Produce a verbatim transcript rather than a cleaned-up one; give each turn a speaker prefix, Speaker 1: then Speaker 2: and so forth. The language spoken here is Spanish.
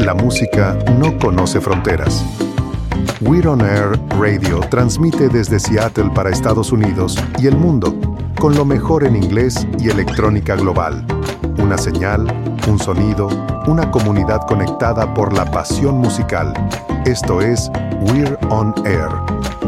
Speaker 1: La música no conoce fronteras. We're on Air Radio transmite desde Seattle para Estados Unidos y el mundo, con lo mejor en inglés y electrónica global. Una señal, un sonido, una comunidad conectada por la pasión musical. Esto es We're on Air.